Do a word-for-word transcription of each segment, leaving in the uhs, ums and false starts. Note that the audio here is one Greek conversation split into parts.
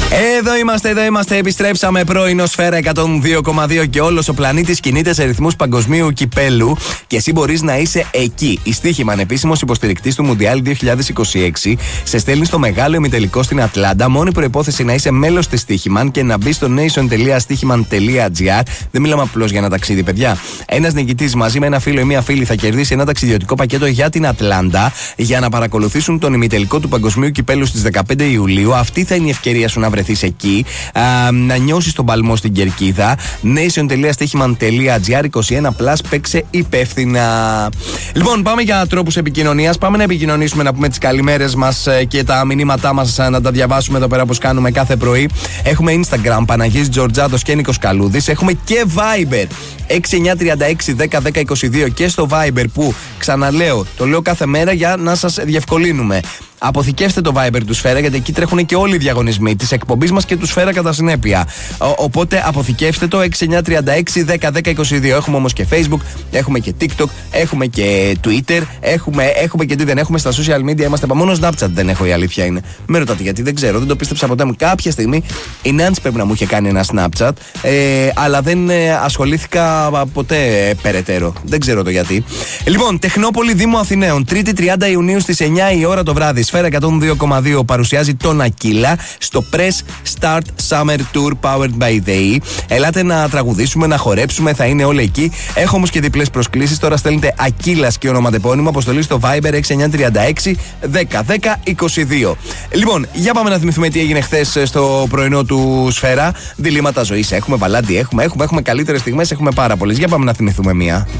Εδώ είμαστε, εδώ είμαστε. Επιστρέψαμε πρωινό Σφαίρα εκατόν δύο κόμμα δύο και όλος ο πλανήτης κινείται σε ρυθμούς παγκοσμίου κυπέλου. Και εσύ μπορείς να είσαι εκεί. Η Στοίχημαν, επίσημος υποστηρικτής του Μουντιάλ δύο χιλιάδες είκοσι έξι, σε στέλνει στο μεγάλο ημιτελικό στην Ατλάντα. Μόνη προϋπόθεση να είσαι μέλος της Στοίχημαν και να μπει στο nation τελεία στοίχημαν τελεία gr. Δεν μιλάμε απλώς για ένα ταξίδι, παιδιά. Ένας νικητής μαζί με ένα φίλο ή μία φίλη θα κερδίσει ένα ταξιδιωτικό πακέτο για την Ατλάντα για να παρακολουθήσουν τον ημιτελικό του παγκοσμίου κυπέλου στις δεκαπέντε Ιουλίου. Αυτή θα είναι η ευκαιρία σου να βρεθείς εκεί, α, να νιώσεις τον παλμό στην κερκίδα. nation τελεία στοίχημαν τελεία gr. είκοσι ένα πλας, παίξε υπεύθυνα. Λοιπόν, πάμε για τρόπους επικοινωνίας. Πάμε να επικοινωνήσουμε, να πούμε τις καλημέρες μας και τα μηνύματά μας να τα διαβάσουμε εδώ πέρα όπως κάνουμε κάθε πρωί. Έχουμε Instagram, Παναγής Τζορτζάδος και Νίκος Καλούδης. Έχουμε και Viber έξι εννιά τρία έξι δέκα δέκα είκοσι δύο και στο Viber που, ξαναλέω, το λέω κάθε μέρα για να σας διευκολύνουμε. Αποθηκεύστε το Viber του Σφαίρα, γιατί εκεί τρέχουν και όλοι οι διαγωνισμοί της εκπομπής μας και του Σφαίρα κατά συνέπεια. Ο, οπότε αποθηκεύστε το έξι εννιά τρία έξι δέκα δέκα είκοσι δύο. Έχουμε όμως και Facebook, έχουμε και TikTok, έχουμε και Twitter, έχουμε, έχουμε και τι δεν έχουμε στα social media. Είμαστε μόνο Snapchat δεν έχω, η αλήθεια είναι. Με ρωτάτε γιατί, δεν ξέρω, δεν το πίστεψα ποτέ μου. Κάποια στιγμή η Νάντς πρέπει να μου είχε κάνει ένα Snapchat, ε, αλλά δεν ε, ασχολήθηκα ποτέ ε, περαιτέρω. Δεν ξέρω το γιατί. Λοιπόν, Τεχνόπολη Δήμου Αθηναίων, Τρίτη τριάντα Ιουνίου στις εννιά η ώρα το βράδυ. Σφαίρα εκατόν δύο κόμμα δύο παρουσιάζει τον Ακύλα στο Press Start Summer Tour Powered by The E. Ελάτε να τραγουδήσουμε, να χορέψουμε, θα είναι όλοι εκεί. Έχω όμως και διπλές προσκλήσεις. Τώρα στέλνετε Ακύλας και ονοματεπώνυμο, αποστολή στο Viber έξι εννιά τρία έξι δέκα δέκα είκοσι δύο. Λοιπόν, για πάμε να θυμηθούμε τι έγινε χθες στο πρωινό του Σφαίρα. Διλήμματα ζωής έχουμε, βαλάντι έχουμε, έχουμε, έχουμε καλύτερες στιγμές, έχουμε πάρα πολλές. Για πάμε να θυμηθούμε μία.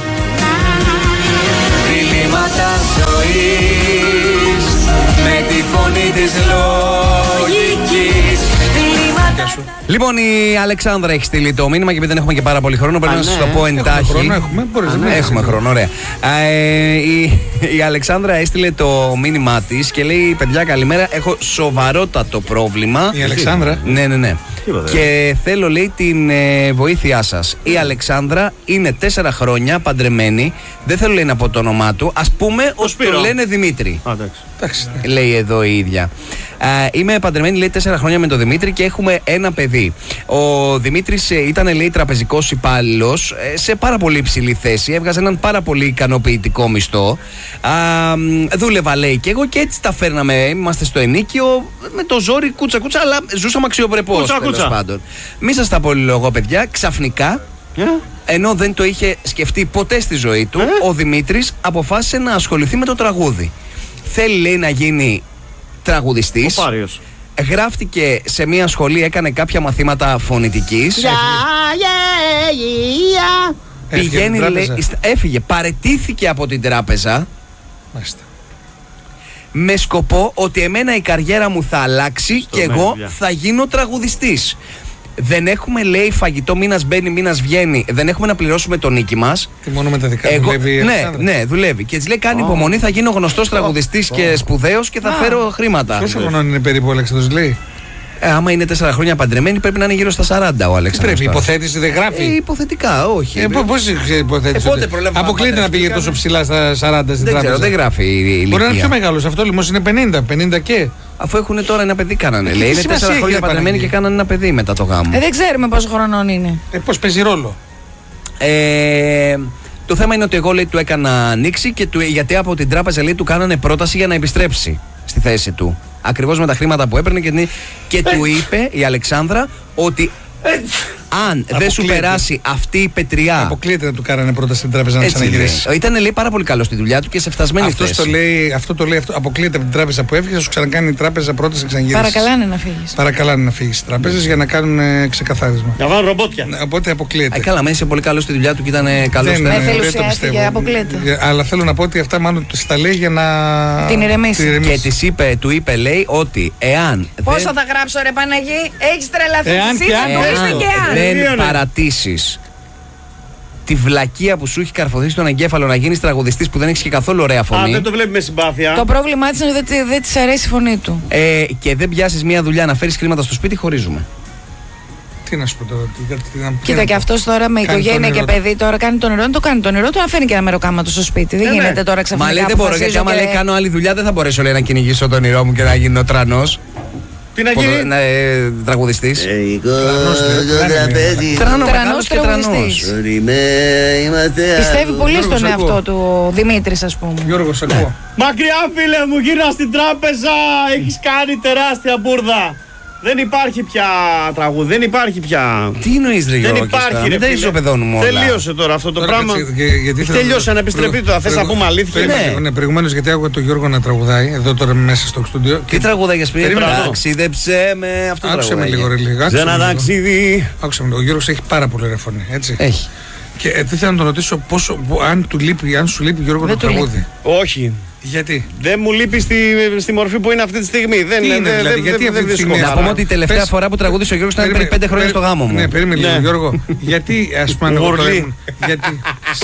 Διλήμματα ζωής με τη φωνή της λογικής. Λοιπόν, η Αλεξάνδρα έχει στείλει το μήνυμα και επειδή δεν έχουμε και πάρα πολύ χρόνο, πρέπει να σας το πω εντάχει. Χρόνο έχουμε, μπορείς να έχουμε χρόνο, ωραία. Ε, η, η Αλεξάνδρα έστειλε το μήνυμά της και λέει: παιδιά, καλημέρα. Έχω σοβαρότατο πρόβλημα. Η Αλεξάνδρα. Ναι, ναι, ναι. Και θέλω, λέει, την ε, βοήθειά σας. Η Αλεξάνδρα είναι τέσσερα χρόνια παντρεμένη. Δεν θέλω, λέει, να πω το όνομά του. Ας πούμε ότι το λένε Δημήτρη. Α, εντάξει. Λέει εδώ η ίδια. Uh, είμαι παντρεμένη, λέει, τέσσερα χρόνια με τον Δημήτρη και έχουμε ένα παιδί. Ο Δημήτρης ήταν, λέει, τραπεζικός υπάλληλος σε πάρα πολύ υψηλή θέση. Έβγαζε έναν πάρα πολύ ικανοποιητικό μισθό. Uh, δούλευα, λέει, και εγώ και έτσι τα φέρναμε. Είμαστε στο ενίκιο με το ζόρι, κούτσα κούτσα, αλλά ζούσαμε αξιοπρεπώς. Κούτσα κούτσα. Πάντων. Μη σας τα πολυλογώ, παιδιά. Ξαφνικά, yeah. ενώ δεν το είχε σκεφτεί ποτέ στη ζωή του, yeah. ο Δημήτρης αποφάσισε να ασχοληθεί με το τραγούδι. Θέλει, λέει, να γίνει τραγουδιστής. Ο Πάριος. Γράφτηκε σε μια σχολή, έκανε κάποια μαθήματα φωνητικής. Yeah, yeah, yeah. Πηγαίνει, λέει, έφυγε, παραιτήθηκε από την τράπεζα. Μάλιστα. Με σκοπό ότι εμένα η καριέρα μου θα αλλάξει στο και εγώ yeah. θα γίνω τραγουδιστής. Δεν έχουμε, λέει, φαγητό, μήνας μπαίνει, μήνας βγαίνει. Δεν έχουμε να πληρώσουμε τον νίκη μας. Και μόνο με τα δικά Εγώ, δουλεύει η ναι, ναι, δουλεύει. Και της λέει: κάνει oh. υπομονή, θα γίνω γνωστός oh. τραγουδιστής oh. και σπουδαίος και θα oh. φέρω χρήματα. Πόσο χρονών είναι περίπου ο Αλέξανδρος, λέει? Ε, άμα είναι τέσσερα χρόνια παντρεμένη, πρέπει να είναι γύρω στα σαράντα ο Αλέξανδρος. Πρέπει, υποθέτηση δεν γράφει. Ε, υποθετικά, όχι. Ε, Πώς υποθέτηση? Ε, αποκλείται να πήγε τόσο ψηλά στα σαράντα στην δεν τράπεζα. Ξέρω, δεν γράφει η ηλικία. Μπορεί να είναι πιο μεγάλος, αυτό λοιπόν είναι πενήντα, πενήντα και. Αφού έχουν τώρα ένα παιδί, κάνανε. Λέει, είναι τέσσερα χρόνια παντρεμένοι και κάνανε ένα παιδί μετά το γάμο. Ε, δεν ξέρουμε πόσο χρονών είναι. Ε, πώς παίζει ρόλο. Ε, το θέμα είναι ότι εγώ, λέει, του έκανα ανοίξει και του, γιατί από την τράπεζα, λέει, του κάνανε πρόταση για να επιστρέψει στη θέση του. Ακριβώς με τα χρήματα που έπαιρνε και, και του είπε η Αλεξάνδρα ότι αν δεν σου περάσει αυτή η πετριά. Αποκλείεται να του κάνανε πρόταση στην τράπεζα να ξαναγυρίσει. Ήταν, λέει, πάρα πολύ καλό στη δουλειά του και σε φτασμένη Αυτός θέση. Το λέει, αυτό το λέει, αυτό, αποκλείεται από την τράπεζα που έφυγε, θα σου ξανακάνει η τράπεζα πρόταση να ξαναγυρίσει. Παρακαλάνε να φύγεις. Παρακαλάνε να φύγεις στις τράπεζες για να κάνουν ε, ξεκαθάρισμα. Να βάλουν ρομπότια. Ναι, οπότε αποκλείεται. Α, καλά, μέσα είσαι πολύ καλό στη δουλειά του και ήταν καλό στη δουλειά. Δεν το πιστεύω. Αποκλείεται. Αλλά θέλω να πω ότι αυτά μάλλον τα λέει για να την ηρεμήσει. Και της είπε, του είπε, λέει, ότι εάν. Πόσο δεν... θα γράψω, ρε Παναγί, έχεις τρελαθεί. Εάν και αν δεν παρατήσεις τη βλακεία που σου έχει καρφωθεί στον εγκέφαλο να γίνεις τραγουδιστής που δεν έχεις και καθόλου ωραία φωνή. Α, δεν το βλέπει με συμπάθεια. Το πρόβλημά της είναι ότι δεν, δεν της αρέσει η φωνή του. Ε, και δεν πιάσεις μια δουλειά να φέρεις χρήματα στο σπίτι, χωρίζουμε. Τι να σου πω τώρα. Τι, τι, Κοίτα, και αυτός τώρα με οικογένεια και παιδί τώρα κάνει τον νερό, το κάνει τον νερό του, να φέρνει και ένα μεροκάματο στο σπίτι. Δεν ε, γίνεται ναι. τώρα ξαφνικά. Μα λέει δεν μπορώ, γιατί άμα και... λέει κάνω άλλη δουλειά δεν θα μπορέσω, λέει, να κυνηγήσω τον όνειρό μου και να γίνω τρανός. Τι να γίνει. Να, ε, τραγουδιστής. Τρανός τραγουδιστής. Πιστεύει πολύ στον εαυτό του Δημήτρης, ας πούμε. Γιώργος, ακούω. Μακριά φίλε μου, γύρνα στην τράπεζα. Έχεις κάνει τεράστια μπουρδα. Δεν υπάρχει πια τραγούδι, δεν υπάρχει πια. Τι εννοείς ρε Γιώργο? Δεν υπάρχει ρε. Μην τα ισοπεδώνουμε όλα. Τελείωσε τώρα αυτό το Τώρα, πράγμα. κάτσε, και- γιατί θέλω- Τελείωσε να επιστρεφεί τώρα. Θες να πούμε αλήθεια? Περίμενε, Ναι. ναι, προηγουμένως γιατί άκουγα τον Γιώργο να τραγουδάει εδώ τώρα μέσα στο στούντιο. Τι τραγουδάγες πριν? Περίμενε. Ταξίδεψε με αυτό το Άκουσε με τραγουδάκι. λίγο, ρε λίγο. Σε άκουσε με ένα λίγο. ταξίδι. Άκουσε με λίγο. Ο Γιώργος έχει πάρα πολύ ρε φωνή, έτσι. Έχει. Και ε, τι θέλω να τον ρωτήσω, πόσο, που- αν, του λείπει, αν σου λείπει Γιώργο το Δεν του τραγούδι. Όχι. Γιατί. Δεν μου λείπει στη, στη μορφή που είναι αυτή τη στιγμή. Δεν Τι είναι, δεν- δηλαδή, δεν- γιατί δεν- αυτή τη δεν στιγμή- βρίσκω Να πούμε ότι η τελευταία Πες- φορά που τραγούδισε ο Γιώργος ήταν πριν Περίμενε, πέντε χρόνια στο περί- γάμο μου. Ναι, περίμενε λίγο, Ναι. Γιώργο. Γιατί, ας πούμε, αν εγώ το Γουρλί. έμουν- Γιατί.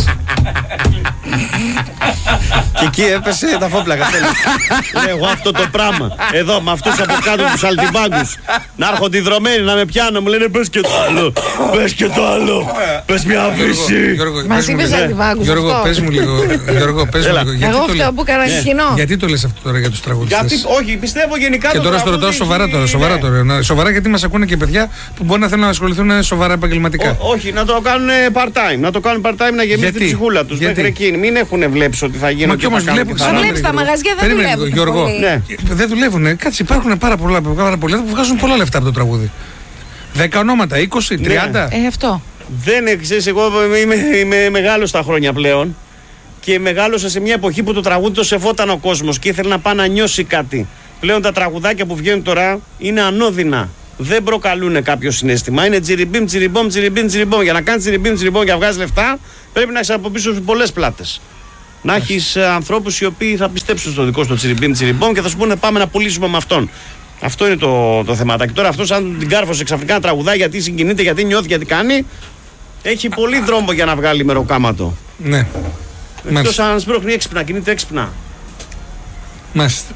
Και εκεί έπεσε τα φόπλακα. Λέω εγώ αυτό το πράγμα. Εδώ με αυτούς από κάτω τους αλτιμπάγκους. Να έρχονται οι δρομένοι να με πιάνουν. Μου λένε πες και το άλλο. Πες και το άλλο. Πες μια βρύση. Γιώργο, Μας πες μου είπες λίγο. αντιβάγκους Γιώργο, αυτό. πες μου λίγο. Γιώργο, πες μου Έλα. λίγο. Γιατί Εγώ το αυτό λέ- που έκανα κοινό. Γιατί το λες αυτό τώρα για τους Γιατί, τραγουδιστές? όχι, πιστεύω γενικά. Και το τώρα στο τραγούδι ρωτάω σοβαρά έχει- τώρα. Σοβαρά ναι. τώρα. Να- Σοβαρά γιατί μας ακούνε και παιδιά που μπορεί να θέλουν να ασχοληθούν σοβαρά επαγγελματικά. Ό, όχι, να το κάνουν part-time. Να το κάνουν part-time να γεμίσει Γιατί? την ψυχούλα τους. Γιατί? Μέχρι εκείνη. Μην έχουν βλέψει ότι θα γίνουν. Μα κι όμως βλέπω Θα βλέπεις τα μαγαζιά δεν Περίμενε λίγο, δουλεύουν Γιώργο. πολύ. Ναι. Δεν δουλεύουν. Κάτσε, υπάρχουν πάρα πολλά, πάρα πολλά που βγάζουν πολλά λεφτά από το τραγούδι. Δέκα ονόματα, είκοσι, τριάντα. Ε, αυτό. Δεν ξέρεις, εγώ είμαι, είμαι μεγάλος στα χρόνια πλέον και μεγάλωσα σε μια εποχή που το τραγούδι το σεβόταν ο κόσμος και ήθελε να πάει να νιώσει κάτι. Πλέον τα τραγουδάκια που βγαίνουν τώρα είναι ανώδυνα. Δεν προκαλούν κάποιο συναίσθημα. Είναι τσιριμπίμ, τσιριμπόμ, τσιριμπίμ, τσιριμπόμ. Για να κάνει τσιριμπίμ, τσιριμπόμ και να βγάζει λεφτά, πρέπει να έχει από πίσω σου πολλές πλάτες. Να έχει ανθρώπους οι οποίοι θα πιστέψουν στο δικό σου το τσιριμπίμ, τσιριμπόμ και θα σου πούνε πάμε να πουλήσουμε με αυτόν. Αυτό είναι το, το θεματάκι. Τώρα αυτό, αν την κάρφωσε ξαφνικά να τραγουδάει γιατί συγκινείται, γιατί νιώθει, γιατί κάνει, έχει πολύ δρόμο για να βγάλει μεροκάματο. Ναι. Εκτός Μάλιστα. αν σπρώχνει έξυπνα, κινείται έξυπνα. Μάλιστα.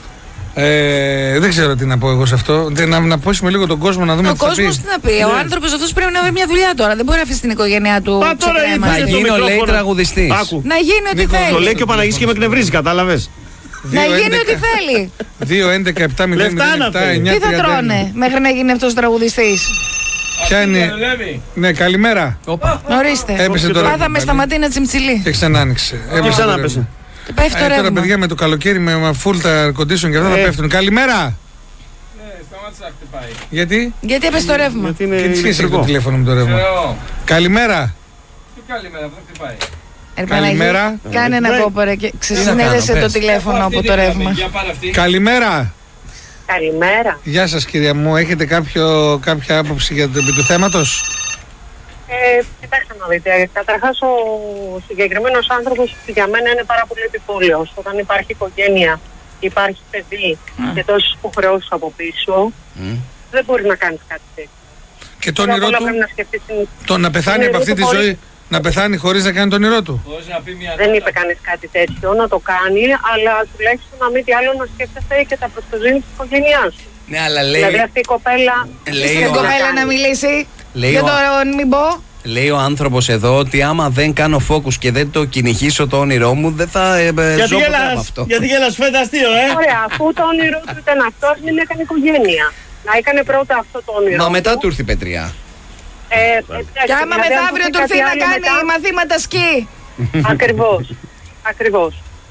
Ε, δεν ξέρω τι να πω εγώ σε αυτό. Δεν, να, να πούσουμε λίγο τον κόσμο να δούμε Ο τι θα κόσμο πει. τι να πει. Ο άνθρωπο αυτό πρέπει να βρει μια δουλειά τώρα. Δεν μπορεί να αφήσει την οικογένειά του. Μα τώρα ξεκρέμαστη. ήρθε Να το γίνω, λέει, μικρόφωνο. τραγουδιστής. Άκου. Να γίνει ό,τι Νίκο, Το θέλει. λέει και ο Παναγής και με εκνευρίζει, κατάλαβες. Να γίνει ό,τι θέλει. δύο έντεκα επτά μηδέν Λεφτά μηδέν να επτά θέλει. εννιά Τι θα τριάντα ένα. τρώνε μέχρι να γίνει αυτό ο τραγουδιστή. Ποια είναι. Ναι, καλημέρα. Ορίστε. Έπεσε τώρα. Πάθαμε στα Ματίνα Τσιμτσιλή. Και ξανά άνοιξε. Και ξανά πέσε. Πέφτει το Ε, τώρα ρεύμα. παιδιά με το καλοκαίρι με με full τα air condition και αυτά θα Ε. πέφτουν. Καλημέρα! Ναι, σταμάτησα να χτυπάει. Γιατί? Γιατί έπεσε το ρεύμα. Γιατί είναι Και τι σχέση έχει το ηλεκτρικό. τηλέφωνο με το ρεύμα. Θεό. Καλημέρα! Τι καλημέρα, δεν χτυπάει. Ρε Παναγί, Καλημέρα. κάνε ένα Ναι. κόπορε και να ξεσυνέδεσε κάνω, το πες. τηλέφωνο Αυτή από την το είχαμε. ρεύμα. Για πάρε αυτή. Καλημέρα! Καλημέρα. Γεια σας κυρία μου, έχετε κάποιο, κάποια άποψη για το επί του θέματος? Ε, κοιτάξτε να δείτε. Καταρχάς ο συγκεκριμένος άνθρωπος για μένα είναι πάρα πολύ επιπόλαιος. Όταν υπάρχει οικογένεια, υπάρχει παιδί και τόσες υποχρεώσεις από πίσω, δεν μπορεί να κάνεις κάτι τέτοιο. Και το Πρώτα απ' όνειρό όλα του, πρέπει να σκεφτείς την- το να πεθάνει τον από αυτή τη όνειρο του ζωή, χωρίς- να πεθάνει χωρίς να κάνει το όνειρό του. Χωρίς να πει μια Δεν νότα. είπε κανείς κάτι τέτοιο, να το κάνει, αλλά τουλάχιστον να μην τι άλλο να σκέφτεσαι και τα προστοζήνη της οικογένειάς σου. Ναι, αλλά Δηλαδή λέει, αυτή η κοπέλα... λέει Στην ο- κοπέλα να μιλήσει. Λέει Για ο- τον μην πω. λέει ο άνθρωπος εδώ ότι άμα δεν κάνω focus και δεν το κυνηγήσω το όνειρό μου, δεν θα ε, ε, Γιατί ζω ποτέ με γελάς, αυτό. γιατί γελάς, φαίνεται αστείο, ε. Ωραία, αφού το όνειρό του ήταν αυτό, ας μην έκανε οικογένεια. Να έκανε πρώτα αυτό το όνειρο. Μα μετά του ήρθε η πετριά. Ε, εντάξει, Και άμα δηλαδή, αν μεθαύριο του του πει έρθει κάτι να άλλο κάνει μετά- μαθήματα σκι. Ακριβώς. Ακριβώς.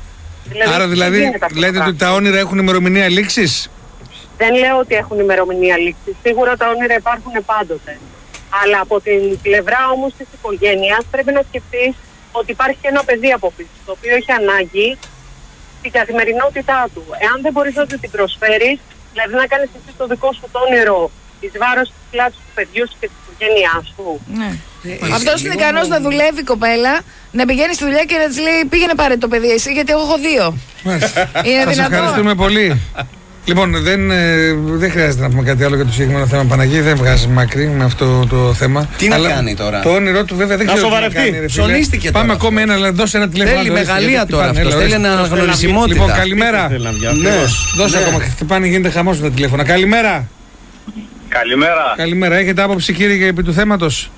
Άρα δηλαδή γίνεται αυτό λέτε το ότι τα όνειρα έχουν ημερομηνία λήξης. Δεν λέω ότι έχουν ημερομηνία λήξη. Σίγουρα τα όνειρα υπάρχουν πάντοτε. Αλλά από την πλευρά όμως της οικογένειας πρέπει να σκεφτείς ότι υπάρχει και ένα παιδί από πίσω, το οποίο έχει ανάγκη την καθημερινότητά του. Εάν δεν μπορείς να του την προσφέρεις, δηλαδή να κάνεις εσύ το δικό σου το όνειρο εις βάρος της πλάτης του παιδιού σου και της οικογένειάς σου. Ναι. Αυτό είναι ικανό να δουλεύει η κοπέλα, να πηγαίνει στη δουλειά και να τη λέει πήγαινε πάρε το παιδί εσύ, γιατί εγώ έχω δύο. Μάλιστα. Είναι Σας δυνατόν. ευχαριστούμε πολύ. Λοιπόν, δεν, ε, δεν χρειάζεται να πούμε κάτι άλλο για το συγκεκριμένο θέμα. Παναγί, δεν βγάζει μακρύ με αυτό το θέμα. Τι να κάνει τώρα? Το όνειρό του βέβαια δεν Να ξέρω. τι σοβαρευτεί. κάνει, ρε φίλε. Ψωνίστηκε Πάμε τώρα ακόμη ένα, δώσε ένα τηλέφωνο. Θέλει να το ρίξει, μεγαλεία γιατί τώρα πάνε, αυτός, έλα, θέλει ορίστε. αναγνωρισιμότητα. Λοιπόν, καλημέρα. Θέλει να βγει, Ναι. ακριβώς. Δώσε Ναι. ακόμα, χτυπάνε, γίνεται χαμός με τα τηλέφωνα. Καλημέρα. Καλημέρα. Καλημέρα. Έχετε άποψη κύριε επί του θέματος?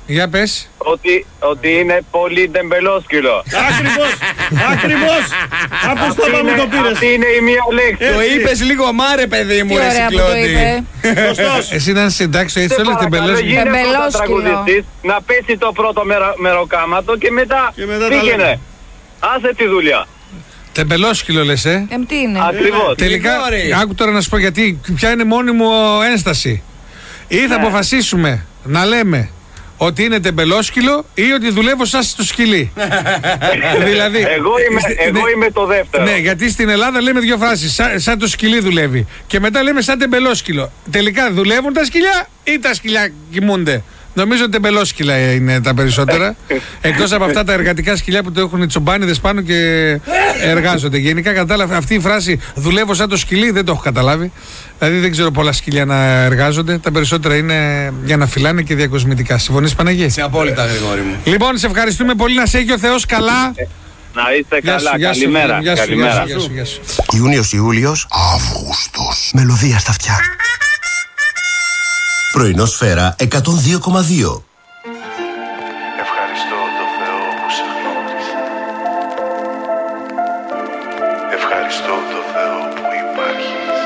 Για πες. Ότι, ότι είναι πολύ τεμπελόσκυλο. Ακριβώς, ακριβώς. Από στο Αυτή μου είναι- το πήρες. Αυτή είναι η μία λέξη. Το είπες λίγο μάρε, παιδί μου, Τι ρε ωραία που το Κυκλώτη. είπε. Σωστός. Εσύ να είσαι εντάξει, έτσι Σε όλες την παρακαλώ, πελές. γίνε πρώτα Τεμπελόσκυλο. τραγουδιστής, να πέσει το πρώτο μερο, μεροκάματο και μετά, Και μετά τα λέμε. πήγαινε. Άσε τη δουλειά. Τεμπελόσκυλο λες, ε. Εμ, τι είναι. Ακριβώς. Τελικά, Γρηγόρη. άκου τώρα να σου πω γιατί, ποια είναι μόνιμο ένσταση. Ή θα αποφασίσουμε να λέμε ότι είναι τεμπελόσκυλο ή ότι δουλεύω σαν στο σκυλί. δηλαδή, Εγώ είμαι, στη- εγώ ναι, είμαι το δεύτερο. ναι, γιατί στην Ελλάδα λέμε δύο φράσεις. Σαν, σαν το σκυλί δουλεύει. Και μετά λέμε σαν τεμπελόσκυλο. Τελικά δουλεύουν τα σκυλιά ή τα σκυλιά κοιμούνται. Νομίζω ότι τεμπελόσκυλα είναι τα περισσότερα. Εκτός από αυτά τα εργατικά σκυλιά που το έχουν οι τσομπάνιδες πάνω και εργάζονται. Γενικά κατάλαβα αυτή η φράση δουλεύω σαν το σκυλί δεν το έχω καταλάβει. Δηλαδή δεν ξέρω πολλά σκυλιά να εργάζονται. Τα περισσότερα είναι για να φυλάνε και διακοσμητικά. Συμφωνείς, Παναγί? Σε απόλυτα, Γρηγόρη μου. Λοιπόν, σε ευχαριστούμε πολύ. Να σε έχει ο Θεός καλά. Να είστε Γεια σου, καλά. γεια σου, Καλημέρα. γεια σου, Καλημέρα. γεια σου, γεια σου. Ιούνιος, Ιούλιος, Αύγουστος. Μελωδία στα αυτιά. Πρωινό Σφαίρα εκατόν δύο κόμμα δύο. Ευχαριστώ το Θεό που σε γνώρισα. Ευχαριστώ το Θεό που υπάρχεις.